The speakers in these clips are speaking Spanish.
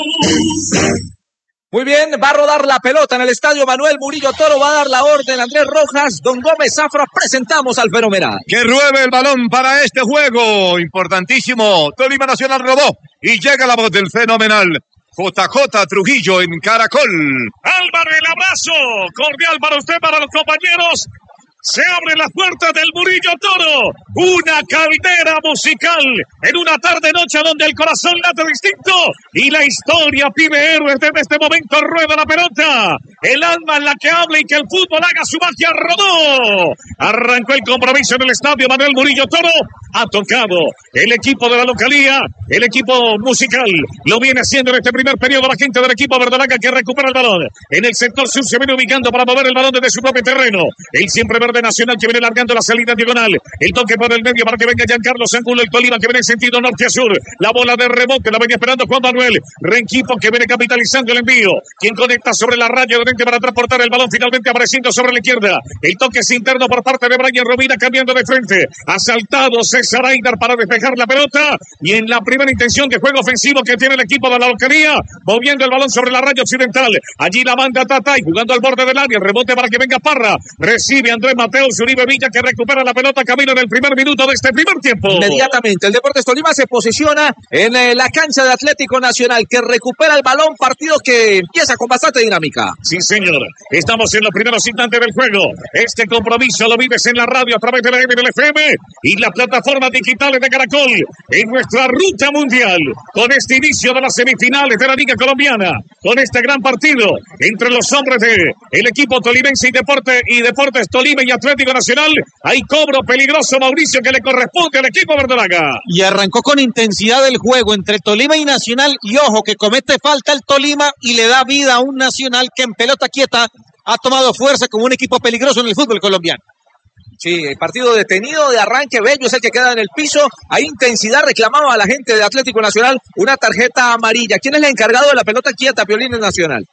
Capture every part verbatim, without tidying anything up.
Muy bien, va a rodar la pelota en el estadio Manuel Murillo Toro, va a dar la orden Andrés Rojas, Don Gómez Zafra, presentamos al fenomenal. Que ruede el balón para este juego, importantísimo, Tolima Nacional robó y llega la voz del fenomenal. J J Trujillo en Caracol. Álvaro, el abrazo cordial para usted, para los compañeros. Se abren las puertas del Murillo Toro, una caldera musical en una tarde-noche donde el corazón late distinto y la historia pide héroes. Desde este momento rueda la pelota, el alma en la que habla y que el fútbol haga su magia. Rodó, arrancó el compromiso en el estadio Manuel Murillo Toro. Ha tocado el equipo de la localía, el equipo musical, lo viene haciendo en este primer periodo la gente del equipo verdolaga que recupera el balón. En el sector sur se viene ubicando para mover el balón desde su propio terreno. El siempre verde Nacional que viene largando la salida diagonal. El toque por el medio para que venga Giancarlo Angulo, el Tolima que viene en sentido norte a sur. La bola de rebote la venía esperando Juan Manuel. Renquipo que viene capitalizando el envío. Quien conecta sobre la raya de frente para transportar el balón finalmente apareciendo sobre la izquierda. El toque es interno por parte de Brian Romina cambiando de frente. Asaltado César Aidar para despejar la pelota. Y en la primera intención de juego ofensivo que tiene el equipo de la localía, moviendo el balón sobre la raya occidental. Allí la banda Tatay jugando al borde del área. El rebote para que venga Parra. Recibe Andrés Mateo Uribe Villa que recupera la pelota camino en el primer minuto de este primer tiempo. Inmediatamente el Deportes Tolima se posiciona en eh, la cancha de Atlético Nacional que recupera el balón, partido que empieza con bastante dinámica. Sí, señor. Estamos en los primeros instantes del juego. Este compromiso lo vives en la radio a través de la M del F M y las plataformas digitales de Caracol en nuestra ruta mundial con este inicio de las semifinales de la Liga Colombiana, con este gran partido entre los hombres de el equipo tolimense y Deporte y Deportes Tolima y Atlético Nacional. Hay cobro peligroso, Mauricio, que le corresponde al equipo verdolaga. Y arrancó con intensidad el juego entre Tolima y Nacional. Y ojo, que comete falta el Tolima y le da vida a un Nacional que en pelota quieta ha tomado fuerza como un equipo peligroso en el fútbol colombiano. Sí, el partido detenido de arranque, Bello es el que queda en el piso. Hay intensidad, reclamaba a la gente de Atlético Nacional una tarjeta amarilla. ¿Quién es el encargado de la pelota quieta, Piolín, en Nacional?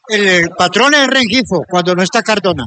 El patrón es Rengifo, cuando no está Cardona.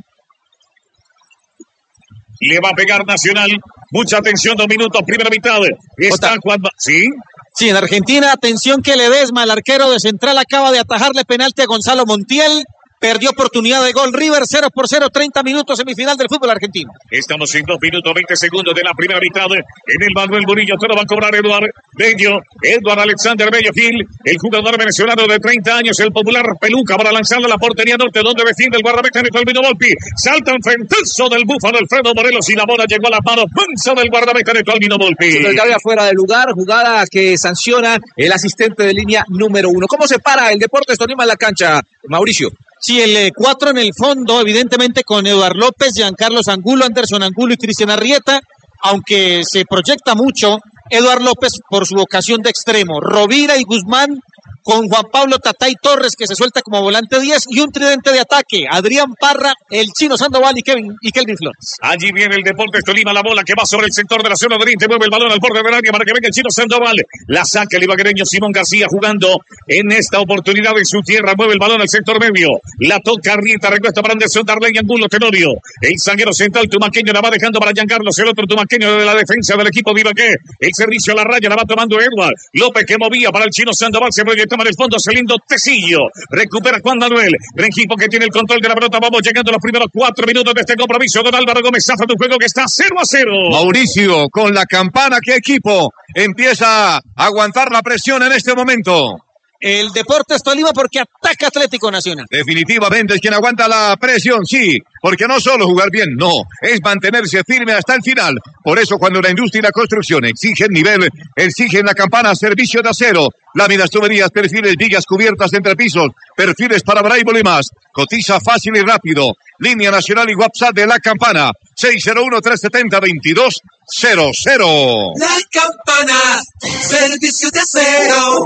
Le va a pegar Nacional. Mucha atención, dos minutos, primera mitad. Está Juan... ¿Sí? Sí, en Argentina, atención que Ledesma, el arquero de Central, acaba de atajarle penalti a Gonzalo Montiel. Perdió oportunidad de gol River, cero por cero, treinta minutos semifinal del fútbol argentino. Estamos en dos minutos, veinte segundos de la primera mitad. En el Manuel Murillo Toro va a cobrar Eduard Bello, Eduard Alexander Bello Gil, el jugador venezolano de treinta años, el popular Peluca, para lanzarlo a la portería norte, donde defiende el guardameta Nicolás Vino Volpi. Salta un frentazo del búfalo Alfredo Morelos y la bola llegó a las manos. Manso del guardameta Nicolás Vino Volpi. Sí, pero ya fuera de lugar, jugada que sanciona el asistente de línea número uno. ¿Cómo se para el Deportes Tolima en la cancha, Mauricio? Sí, el eh, cuatro en el fondo, evidentemente con Eduard López, Giancarlo Angulo, Anderson Angulo y Cristian Arrieta, aunque se proyecta mucho Eduard López por su vocación de extremo. Rovira y Guzmán con Juan Pablo Tatay Torres, que se suelta como volante diez, y un tridente de ataque, Adrián Parra, el Chino Sandoval y Kevin, y Kelvin Flores. Allí viene el Deportes Tolima, la bola que va sobre el sector de la zona de oriente, mueve el balón al borde del área para que venga el Chino Sandoval, la saca el ibaguereño Simón García jugando en esta oportunidad en su tierra, mueve el balón al sector medio, la toca Arrieta, recuesta para Anderson Darley, Angulo Tenorio, el zaguero central tumaqueño la va dejando para Giancarlo, el otro tumaqueño de la defensa del equipo de Ibagué, el servicio a la raya la va tomando Eduard López que movía para el Chino Sandoval, se proyectaba en el fondo, se lindo Tecillo, recupera Juan Manuel, Rengifo que tiene el control de la pelota, vamos llegando a los primeros cuatro minutos de este compromiso, don Álvaro Gómez Zafra, de un juego que está cero a cero. Mauricio, con la campana, ¿qué equipo empieza a aguantar la presión en este momento? El Deportes Tolima porque ataca Atlético Nacional. Definitivamente es quien aguanta la presión, sí, porque no solo jugar bien, no, es mantenerse firme hasta el final. Por eso cuando la industria y la construcción exigen nivel, exigen la campana servicio de acero, láminas, tuberías, perfiles, vigas, cubiertas de entrepisos, perfiles para Braille y más. Cotiza fácil y rápido. Línea nacional y WhatsApp de la campana seis cero uno, tres siete cero, veintidós cero cero. La campana, servicio de acero.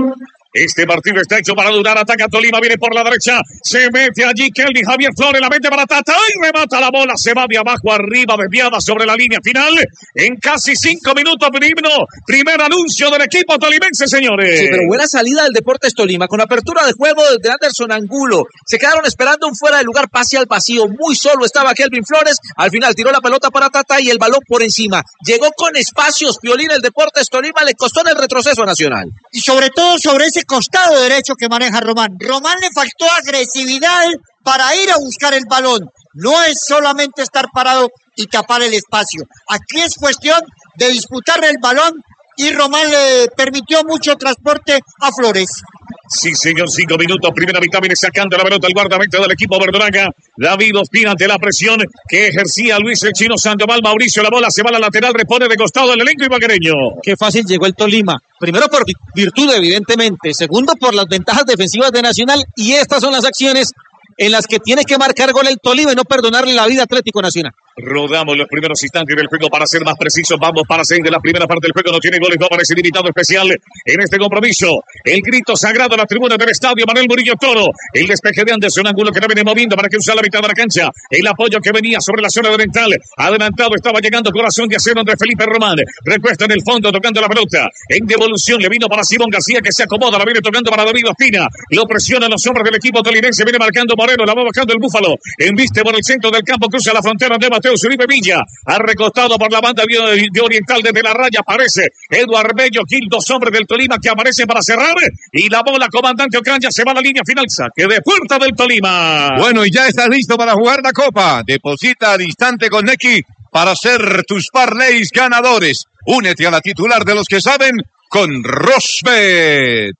Este partido está hecho para durar. Ataca Tolima, viene por la derecha. Se mete allí Kelvin Javier Flores, la mete para Tata y remata la bola. Se va de abajo arriba, desviada sobre la línea final. En casi cinco minutos, primero, primer anuncio del equipo tolimense, señores. Sí, pero buena salida del Deportes Tolima. Con apertura de juego de Anderson Angulo. Se quedaron esperando un fuera de lugar, pase al vacío. Muy solo estaba Kelvin Flores. Al final tiró la pelota para Tata y el balón por encima. Llegó con espacios, Piolín, el Deportes Tolima. Le costó en el retroceso a Nacional. Y sobre todo sobre ese costado derecho que maneja Román. Román le faltó agresividad para ir a buscar el balón. No es solamente estar parado y tapar el espacio. Aquí es cuestión de disputar el balón y Román le permitió mucho transporte a Flores. Sí, señor, cinco minutos. Primera mitad viene sacando la pelota el guardameta del equipo verdolaga. David Ospina ante la presión que ejercía Luis el Chino Sandoval. Mauricio, la bola se va a la lateral, repone de costado el elenco ibaguereño. Qué fácil llegó el Tolima. Primero por virtud, evidentemente. Segundo, por las ventajas defensivas de Nacional. Y estas son las acciones en las que tiene que marcar gol el Tolima y no perdonarle la vida a Atlético Nacional. Rodamos los primeros instantes del juego para ser más precisos. Vamos para seis de la primera parte del juego. No tiene goles, no aparece limitado especial en este compromiso. El grito sagrado a la tribuna del estadio Manuel Murillo Toro. El despeje de Anderson Angulo que la viene moviendo para que usa la mitad de la cancha. El apoyo que venía sobre la zona oriental. Adelantado estaba llegando Corazón de Acero entre Felipe Román. Recuesta en el fondo tocando la pelota. En devolución le vino para Simón García que se acomoda. La viene tocando para David Ospina. Lo presionan los hombres del equipo tolimense. Viene marcando Moreno. La va bajando el Búfalo. Embiste por el centro del campo. Cruza la frontera de Mateo Uribe Villa, ha recostado por la banda de, de oriental desde la raya, aparece Eduardo Bello Gil, dos hombres del Tolima que aparecen para cerrar, y la bola comandante Ocaña se va a la línea final, saque de puerta del Tolima. Bueno, y ya estás listo para jugar la Copa. Deposita al instante con Nequi para hacer tus parlays ganadores. Únete a la titular de los que saben con Rosbet.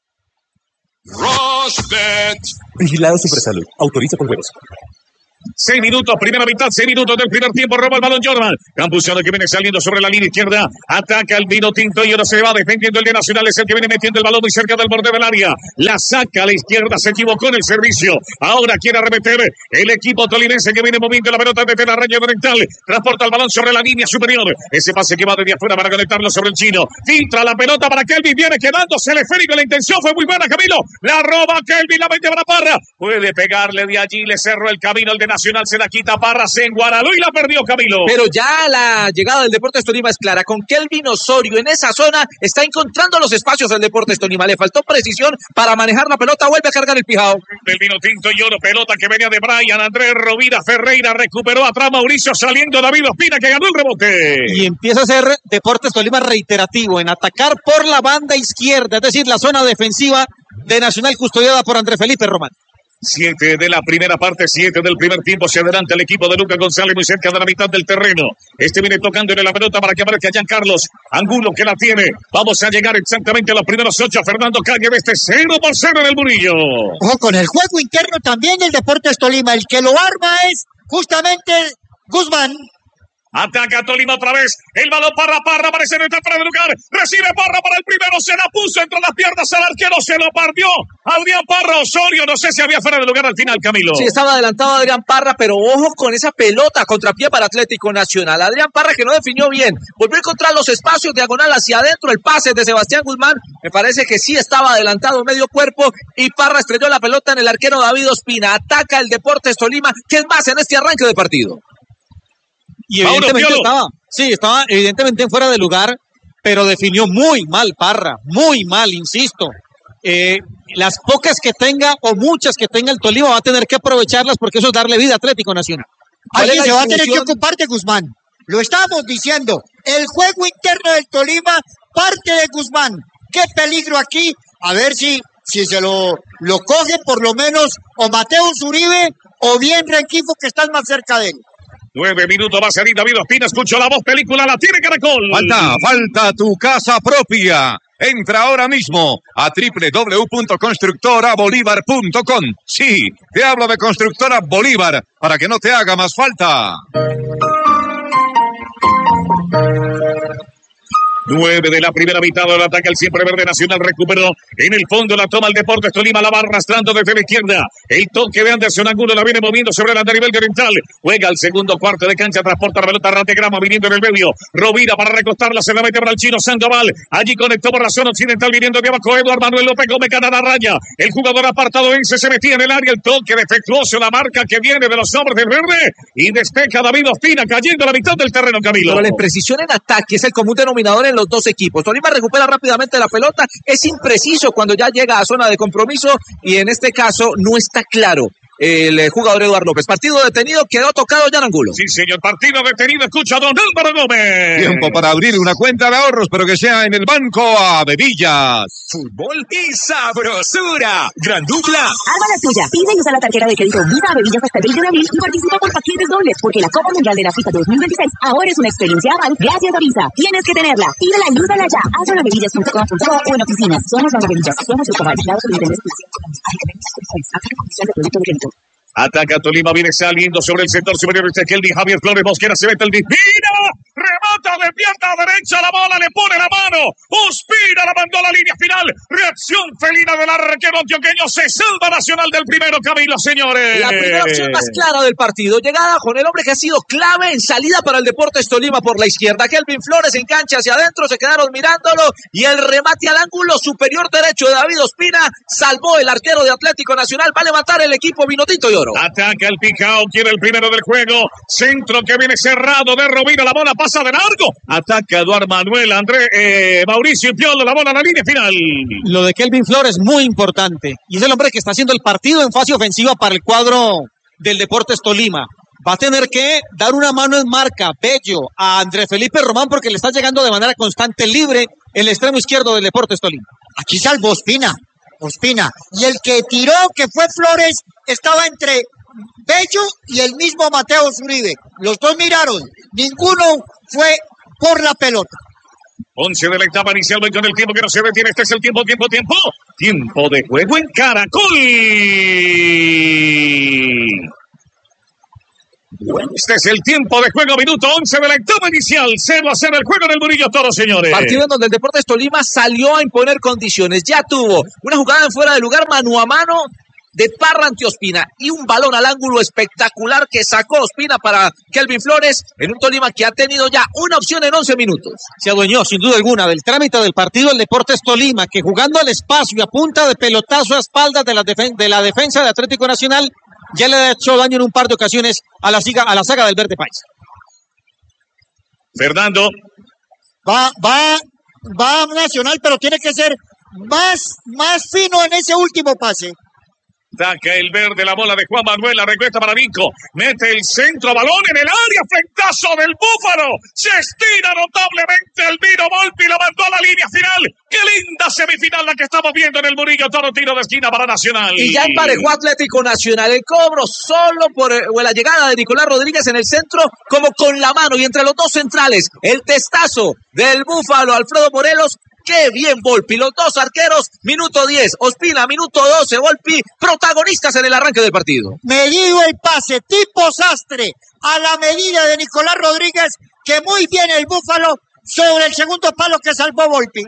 Rosbet. Vigilado Supersalud. Autoriza con juegos. Seis minutos, primera mitad, seis minutos del primer tiempo, roba el balón Jordan. Campuzano que viene saliendo sobre la línea izquierda, ataca el vino tinto y ahora se va defendiendo el de Nacional, es el que viene metiendo el balón muy cerca del borde del área. La saca a la izquierda, se equivocó en el servicio. Ahora quiere arremeter el equipo tolimense que viene moviendo la pelota desde la raya oriental. Transporta el balón sobre la línea superior. Ese pase que va desde afuera para conectarlo sobre el chino. Filtra la pelota para Kelvin, viene quedándose el esférico. La intención fue muy buena, Camilo. La roba Kelvin, la mete para Parra. Puede pegarle de allí, le cerró el camino el de Nacional, se la quita Parra, se enguaraló y la perdió Camilo. Pero ya la llegada del Deportes Tolima es clara. Con Kelvin Osorio en esa zona está encontrando los espacios del Deportes Tolima. Le faltó precisión para manejar la pelota. Vuelve a cargar el pijao. Del vino tinto y oro, pelota que venía de Brian Andrés Rovira Ferreira, recuperó atrás Mauricio, saliendo David Ospina que ganó el rebote. Y empieza a ser Deportes Tolima reiterativo en atacar por la banda izquierda, es decir, la zona defensiva de Nacional custodiada por Andrés Felipe Román. Siete de la primera parte, siete del primer tiempo. Se adelanta el equipo de Lucas González muy cerca de la mitad del terreno. Este viene tocándole la pelota para que aparezca Giancarlos Angulo que la tiene. Vamos a llegar exactamente a los primeros ocho. Fernando Calle de este cero por cero en el Murillo. Ojo, con el juego interno también el Deportes Tolima. El que lo arma es justamente Guzmán. Ataca Tolima otra vez. El balón para Parra. Aparece en el tercer lugar. Recibe Parra para el primero. Se la puso entre las piernas al arquero. Se lo partió. Adrián Parra. Osorio. No sé si había fuera de lugar al final, Camilo. Sí, estaba adelantado Adrián Parra, pero ojo con esa pelota contrapié para Atlético Nacional. Adrián Parra que no definió bien. Volvió a encontrar los espacios diagonal hacia adentro. El pase de Sebastián Guzmán. Me parece que sí estaba adelantado medio cuerpo. Y Parra estrelló la pelota en el arquero David Ospina. Ataca el Deportes Tolima. ¿Qué es más en este arranque de partido? Y evidentemente estaba, sí, estaba evidentemente en fuera de lugar, pero definió muy mal Parra, muy mal, insisto. Eh, las pocas que tenga o muchas que tenga el Tolima va a tener que aprovecharlas porque eso es darle vida a Atlético Nacional. Alguien se va a tener que ocupar de Guzmán. Lo estábamos diciendo. El juego interno del Tolima parte de Guzmán. Qué peligro aquí. A ver si, si se lo, lo coge por lo menos o Mateus Uribe o bien Rengifo que están más cerca de él. Nueve minutos va a salir David Ospina. Escucho la voz, película la tiene Caracol. Falta, falta tu casa propia. Entra ahora mismo a doble u doble u doble u punto constructora bolívar punto com. Sí, te hablo de Constructora Bolívar para que no te haga más falta. Nueve de la primera mitad del ataque, el siempre verde Nacional recuperó. En el fondo la toma el Deportes Tolima, la va arrastrando desde la izquierda. El toque de Anderson Angulo la viene moviendo sobre el andarivel oriental. Juega el segundo cuarto de cancha, transporta la pelota Rategrama viniendo en el medio. Rovira para recostarla, se la mete para el chino Sandoval. Allí conectó por la zona occidental viniendo de abajo Eduardo Manuel López Gómez gana la raya. El jugador apartado vence, se metía en el área. El toque defectuoso, la marca que viene de los hombres del verde. Y despeja David Ospina cayendo a la mitad del terreno, Camilo. Pero la imprecisión en ataque es el común denominador en los dos equipos. Tolima recupera rápidamente la pelota, es impreciso cuando ya llega a zona de compromiso y en este caso no está claro el eh, jugador Eduardo López. Partido detenido, quedó tocado Jan Angulo. Sí, señor, partido detenido, escucha a don Álvaro Gómez. Tiempo para abrir una cuenta de ahorros, pero que sea en el Banco Avevillas. Fútbol y sabrosura. Gran dupla. Arma la tuya. Pide y usa la tarjeta de crédito Vida Bebillas hasta el veinte de abril y participa por paquetes dobles, porque la Copa Mundial de la FIFA dos mil veintiséis ahora es una experiencia aval gracias a Visa. Tienes que tenerla. Pídela y úsala ya. Hazlo en avevillas punto com punto co o en oficinas. Somos las Avevillas. Somos los caballos. Ataca Tolima, viene saliendo sobre el sector superior este Kelvin Javier Flores Mosquera, se mete el Ospina, remata de pierna derecha la bola, le pone la mano, Ospina la mandó a la línea final, reacción felina del arquero antioqueño, se salva Nacional del primero Camilo, señores. La primera opción más clara del partido, llegada con el hombre que ha sido clave en salida para el Deportes Tolima por la izquierda, Kelvin Flores engancha hacia adentro, se quedaron mirándolo y el remate al ángulo superior derecho de David Ospina salvó el arquero de Atlético Nacional, va a levantar el equipo Vinotito y Oro. Ataca el Picao, quiere el primero del juego. Centro que viene cerrado de Rovira. La bola pasa de largo. Ataca Eduardo Manuel, André, eh, Mauricio Piolo. La bola a la línea final. Lo de Kelvin Flores muy importante. Y es el hombre que está haciendo el partido en fase ofensiva para el cuadro del Deportes Tolima. Va a tener que dar una mano en marca, Bello, a André Felipe Román porque le está llegando de manera constante libre el extremo izquierdo del Deportes Tolima. Aquí salvo Ospina. Ospina. Y el que tiró, que fue Flores, estaba entre Bello y el mismo Mateo Zuribe. Los dos miraron. Ninguno fue por la pelota. once de la etapa inicial, con el tiempo que no se detiene. Este es el tiempo, tiempo, tiempo. Tiempo de juego en Caracol. Este es el tiempo de juego, minuto once de la etapa inicial. cero a cero el juego en el Murillo Toro, señores. Partido en donde el Deportes Tolima salió a imponer condiciones. Ya tuvo una jugada en fuera de lugar, mano a mano de Parra ante Ospina y un balón al ángulo espectacular que sacó Ospina para Kelvin Flores en un Tolima que ha tenido ya una opción en once minutos. Se adueñó sin duda alguna del trámite del partido el Deportes Tolima, que jugando al espacio a punta de pelotazo a espaldas de la, defen- de la defensa de Atlético Nacional ya le ha hecho daño en un par de ocasiones a la, siga, a la saga del Verde País. Fernando. Va, va, va Nacional, pero tiene que ser más, más fino en ese último pase. Saca el verde, la bola de Juan Manuel, la regresa para Vinco, mete el centro, balón en el área, frentazo del Búfalo, se estira notablemente el Vino Volpi, lo mandó a la línea final. Qué linda semifinal la que estamos viendo en el Murillo Toro, tiro de esquina para Nacional. Y ya emparejó Atlético Nacional, el cobro solo por eh, la llegada de Nicolás Rodríguez en el centro, como con la mano, y entre los dos centrales, el testazo del Búfalo, Alfredo Morelos. ¡Qué bien Volpi! Los dos arqueros, minuto diez, Ospina, minuto doce, Volpi, protagonistas en el arranque del partido. Medido el pase, tipo sastre, a la medida de Nicolás Rodríguez, que muy bien el Búfalo sobre el segundo palo que salvó Volpi.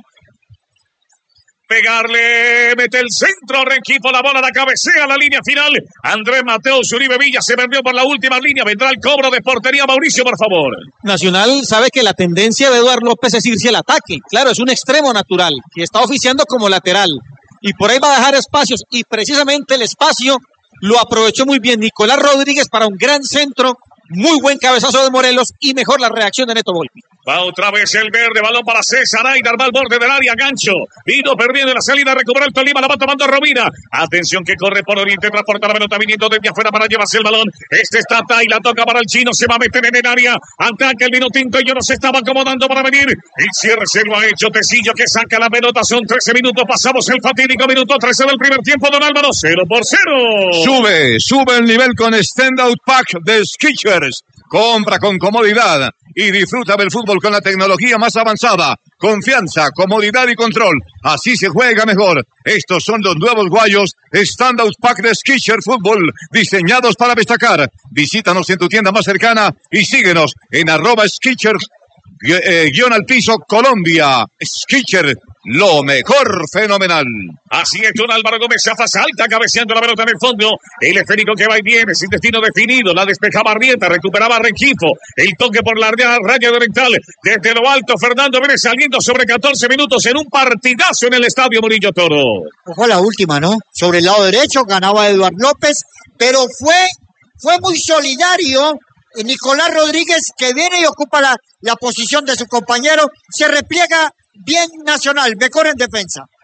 Pegarle, mete el centro, Rengifo, la bola, la cabecea, la línea final. Andrés Mateo Zuribe Villa se perdió por la última línea. Vendrá el cobro de portería. Mauricio, por favor. Nacional sabe que la tendencia de Eduardo López es irse al ataque. Claro, es un extremo natural que está oficiando como lateral. Y por ahí va a dejar espacios. Y precisamente el espacio lo aprovechó muy bien Nicolás Rodríguez para un gran centro. Muy buen cabezazo de Morelos y mejor la reacción de Neto Volpi. Va otra vez el verde, balón para César Aydar, va al borde del área, gancho. Vino perdiendo la salida, recupera el Tolima, la va tomando Rovira. Atención que corre por Oriente, transporta la pelota viniendo desde afuera para llevarse el balón. Este está y la toca para el chino, se va a meter en el área. Ataca el Vinotinto y yo no se estaba acomodando para venir. El cierre se lo ha hecho Tecillo que saca la pelota, son trece minutos, pasamos el fatídico minuto trece del primer tiempo, don Álvaro, cero por cero. Sube, sube el nivel con Standout Pack de Skechers. Compra con comodidad y disfruta del fútbol con la tecnología más avanzada. Confianza, comodidad y control. Así se juega mejor. Estos son los nuevos guayos Standout Pack de Skechers Fútbol, diseñados para destacar. Visítanos en tu tienda más cercana y síguenos en arroba Skechers eh, guión al piso Colombia. Skechers, lo mejor, fenomenal. Así es, don Álvaro Gómez, Zafa salta, cabeceando la pelota en el fondo. El esférico que va y viene, sin destino definido. La despejaba Arrieta, recuperaba Rengifo. El toque por la raya oriental. Desde lo alto, Fernando viene saliendo sobre catorce minutos en un partidazo en el Estadio Murillo Toro. Ojo a la última, ¿no? Sobre el lado derecho ganaba Eduardo López, pero fue, fue muy solidario. Nicolás Rodríguez, que viene y ocupa la, la posición de su compañero, se repliega bien Nacional, mejor en defensa.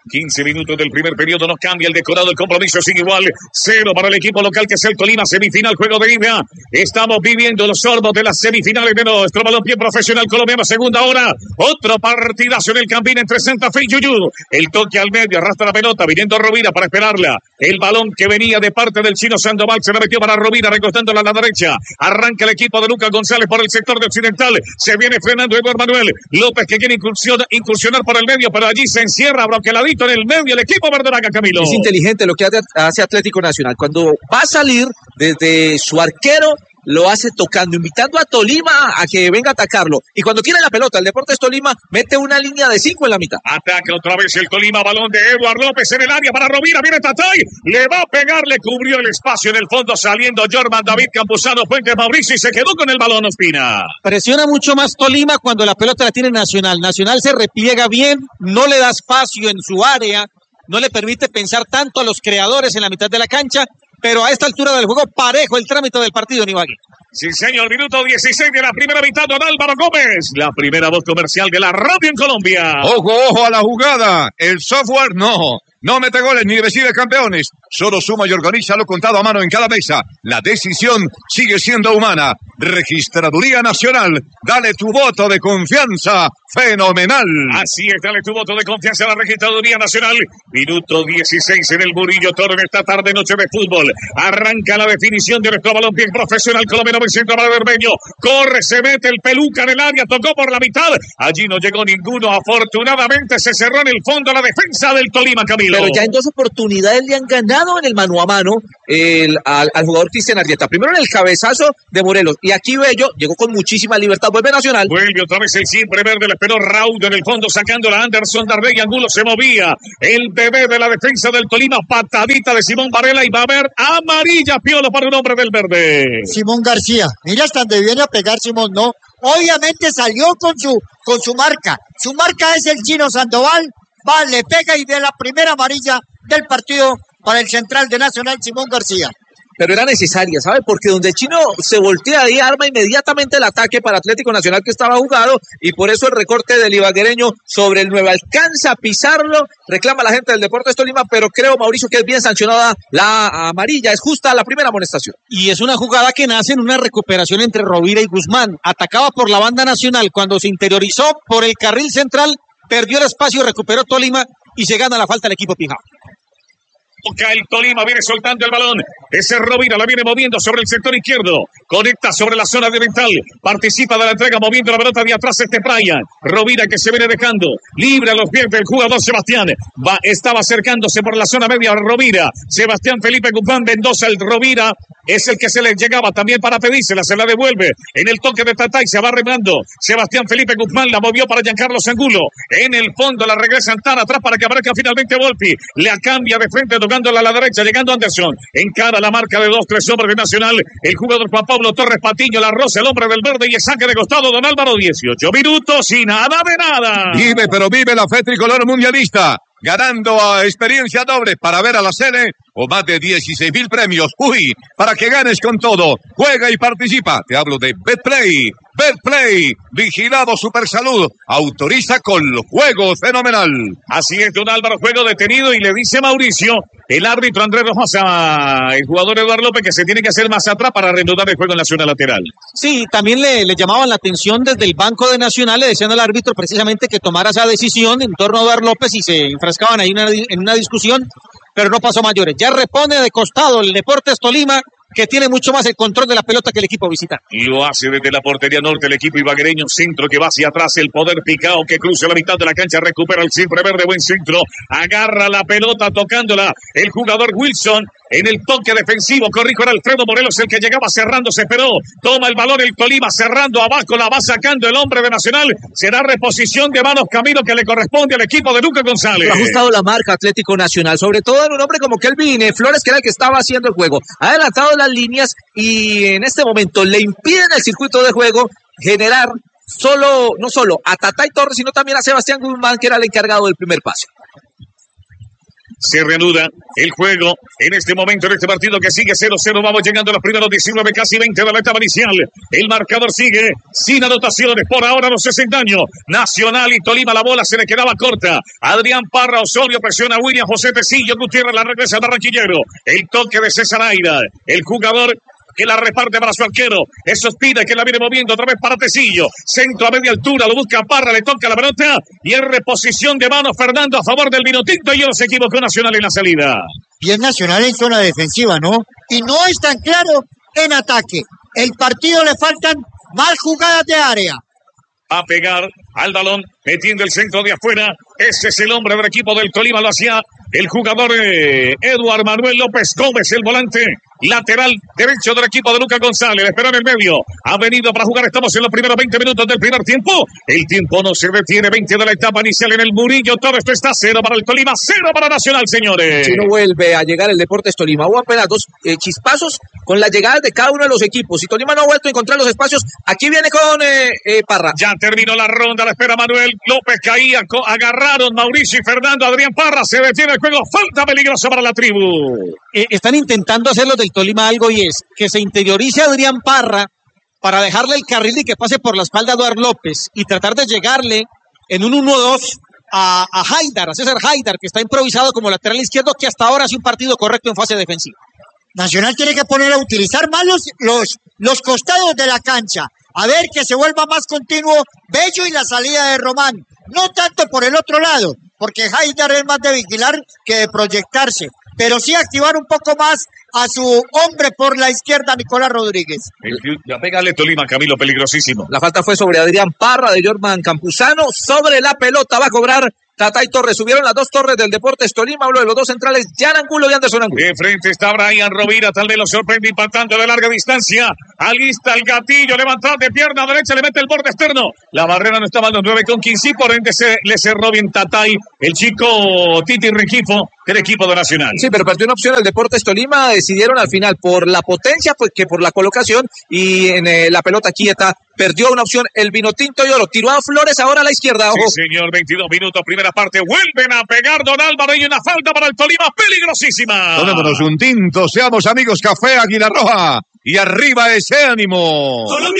quince minutos del primer periodo, nos cambia el decorado, el compromiso sigue igual. Cero para el equipo local que es el Tolima, semifinal, juego de ida. Estamos viviendo los sorbos de las semifinales de nuestro balompié profesional colombiano. Segunda hora, otro partidazo en el Campín entre Santa Fe y Yuyú. El toque al medio, arrastra la pelota, viniendo Rovira para esperarla. El balón que venía de parte del chino Sandoval se la metió para Rovira, recostándola a la derecha. Arranca el equipo de Lucas González por el sector de occidental. Se viene frenando Eduardo Manuel López, que quiere incursionar, incursionar por el medio, pero allí se encierra broqueladito en el medio el equipo verdolaga, Camilo. Es inteligente lo que hace Atlético Nacional. Cuando va a salir desde su arquero, lo hace tocando, invitando a Tolima a que venga a atacarlo. Y cuando tiene la pelota, el Deportes Tolima mete una línea de cinco en la mitad. Ataca otra vez el Tolima, balón de Eduardo López en el área para Rovira, viene Tatay, le va a pegar, le cubrió el espacio en el fondo, saliendo Jorman David Campuzano Fuentes Mauricio y se quedó con el balón, Ospina. Presiona mucho más Tolima cuando la pelota la tiene Nacional. Nacional se repliega bien, no le da espacio en su área, no le permite pensar tanto a los creadores en la mitad de la cancha, pero a esta altura del juego parejo el trámite del partido en Ibagué. Sí, señor, minuto dieciséis de la primera mitad, don Álvaro Gómez, la primera voz comercial de la radio en Colombia. Ojo, ojo a la jugada. El software no, no mete goles ni recibe campeones. Solo suma y organiza lo contado a mano en cada mesa. La decisión sigue siendo humana. Registraduría Nacional, dale tu voto de confianza. Fenomenal. Así es, dale tu voto de confianza a la Registraduría Nacional. Minuto dieciséis en el Murillo Toro en esta tarde noche de fútbol. Arranca la definición de nuestro balompié profesional colombiano en centro para Bermeño. Corre, se mete el Peluca en el área, tocó por la mitad. Allí no llegó ninguno. Afortunadamente se cerró en el fondo la defensa del Tolima, Camilo. Pero ya en dos oportunidades le han ganado en el mano a mano el, al, al jugador Cristian Arrieta. Primero en el cabezazo de Morelos. Y aquí Bello llegó con muchísima libertad. Vuelve Nacional. Vuelve otra vez el siempre verde. Le esperó Raudo en el fondo, sacándola Anderson Darley. Angulo se movía. El bebé de la defensa del Tolima. Patadita de Simón Varela. Y va a haber amarilla, Piolo, para un hombre del verde. Simón García. Mira hasta donde viene a pegar Simón, ¿no? Obviamente salió con su, con su marca. Su marca es el chino Sandoval. Va, le pega y de la primera amarilla del partido para el central de Nacional, Simón García. Pero era necesaria, ¿sabe? Porque donde el chino se voltea ahí, arma inmediatamente el ataque para Atlético Nacional que estaba jugado, y por eso el recorte del ibaguereño sobre el nueve. Alcanza a pisarlo, reclama la gente del Deportes Tolima, pero creo, Mauricio, que es bien sancionada la amarilla, es justa la primera amonestación. Y es una jugada que nace en una recuperación entre Rovira y Guzmán. Atacaba por la banda Nacional, cuando se interiorizó por el carril central, perdió el espacio, recuperó Tolima y se gana la falta el equipo Pijao. El Tolima viene soltando el balón. Ese Rovira la viene moviendo sobre el sector izquierdo. Conecta sobre la zona de oriental. Participa de la entrega moviendo la pelota de atrás este Brian. Rovira que se viene dejando. Libre a los pies del jugador Sebastián. Va, estaba acercándose por la zona media Rovira. Sebastián Felipe Guzmán Mendoza. El Rovira es el que se le llegaba también para pedírsela. Se la devuelve en el toque de Tatay. Se va remando. Sebastián Felipe Guzmán la movió para Giancarlo Angulo. En el fondo la regresa tan atrás para que aparezca finalmente Volpi. Le cambia de frente tocando a la derecha, llegando Anderson, encara la marca de dos, tres hombres de Nacional, el jugador Juan Pablo Torres Patiño, la rosa, el hombre del verde y el saque de costado, don Álvaro, dieciocho minutos y nada de nada. Vive, pero vive la fe tricolor mundialista, ganando a experiencia doble para ver a la Sele o más de dieciséis mil premios. Uy, para que ganes con todo, juega y participa. Te hablo de Betplay. Betplay, vigilado Supersalud, autoriza con juego fenomenal. Así es, don Álvaro, juego detenido y le dice Mauricio, el árbitro Andrés Rojas, el jugador Eduardo López, que se tiene que hacer más atrás para reanudar el juego en la zona lateral. Sí, también le, le llamaban la atención desde el banco de Nacional, le decían al árbitro precisamente que tomara esa decisión en torno a Eduardo López y se enfrascaban ahí una, en una discusión, pero no pasó mayores. Ya repone de costado el Deportes Tolima, que tiene mucho más el control de la pelota que el equipo visitante. Y lo hace desde la portería norte el equipo ibaguereño, centro que va hacia atrás, el poder Picao que cruza la mitad de la cancha, recupera el siempre verde, buen centro, agarra la pelota tocándola el jugador Wilson, en el toque defensivo, corrijo, era Alfredo Morelos el que llegaba cerrando, se esperó, toma el balón el Tolima cerrando abajo, la va sacando el hombre de Nacional, será reposición de manos Camilo que le corresponde al equipo de Lucas González. Ha ajustado la marca Atlético Nacional, sobre todo en un hombre como Kelvin Flores, que era el que estaba haciendo el juego, ha adelantado las líneas y en este momento le impiden el circuito de juego generar solo, no solo a Tatay Torres, sino también a Sebastián Guzmán, que era el encargado del primer pase. Se reanuda el juego en este momento, en este partido que sigue cero cero. Vamos llegando a los primeros diecinueve, casi veinte de la etapa inicial. El marcador sigue sin anotaciones. Por ahora no se hacen daño. Nacional y Tolima, la bola se le quedaba corta. Adrián Parra, Osorio presiona a William José Tecillo. Gutiérrez la regresa al barranquillero. El toque de César Aira. El jugador que la reparte para su arquero. Eso Espina que la viene moviendo otra vez para Tecillo. Centro a media altura, lo busca Parra, le toca la pelota y en reposición de mano Fernando a favor del Vinotinto y se equivocó Nacional en la salida. Bien Nacional en zona defensiva, ¿no? Y no es tan claro en ataque. El partido le faltan más jugadas de área. A pegar al balón, metiendo el centro de afuera. Ese es el hombre del equipo del Tolima, lo hacía el jugador eh, Eduard Manuel López Gómez, el volante lateral derecho del equipo de Lucas González. Le esperó en el medio. Ha venido para jugar. Estamos en los primeros veinte minutos del primer tiempo. El tiempo no se detiene. veinte de la etapa inicial en el Murillo. Todo esto está cero para el Tolima, cero para Nacional, señores. Si no vuelve a llegar el Deportes Tolima. Hubo apenas dos eh, chispazos con las llegadas de cada uno de los equipos. Si Tolima no ha vuelto a encontrar los espacios, aquí viene con eh, eh, Parra. Ya terminó la ronda. La espera Manuel López. Caía. Agarraron Mauricio y Fernando. Adrián Parra. Se detiene el juego. Falta peligrosa para la tribu. Eh, están intentando hacer los del Tolima algo y es que se interiorice Adrián Parra para dejarle el carril y que pase por la espalda a Eduard López y tratar de llegarle en un uno dos a, a Haidar, a César Haidar, que está improvisado como lateral izquierdo, que hasta ahora hace un partido correcto en fase defensiva. Nacional tiene que poner a utilizar más los, los, los costados de la cancha. A ver que se vuelva más continuo Bello y la salida de Román. No tanto por el otro lado, porque Haidar es más de vigilar que de proyectarse. Pero sí activar un poco más a su hombre por la izquierda, Nicolás Rodríguez. Ya pégale Tolima, Camilo, peligrosísimo. La falta fue sobre Adrián Parra de Jorman Campuzano. Sobre la pelota va a cobrar Tatay Torres. Subieron las dos torres del Deportes Tolima. Hablo de los dos centrales, Jan Angulo y Anderson Angulo. De frente está Brian Rovira. Tal vez lo sorprende impactando de larga distancia. Alista el gatillo. Levantado de pierna derecha. Le mete el borde externo. La barrera no estaba en los nueve con quince. Por ende se, le cerró bien Tatay. El chico Titi Rengifo del equipo de Nacional. Sí, pero perdió una opción el Deportes Tolima. Decidieron al final por la potencia pues, que por la colocación. Y en eh, la pelota quieta perdió una opción el Vinotinto y Oro. Tiró a Flores ahora a la izquierda. Ojo. Sí, señor. veintidós minutos. Primera parte. Vuelven a pegar Don Álvaro y una falta para el Tolima peligrosísima. Tomémonos un tinto. Seamos amigos. Café Águila Roja. Y arriba ese ánimo.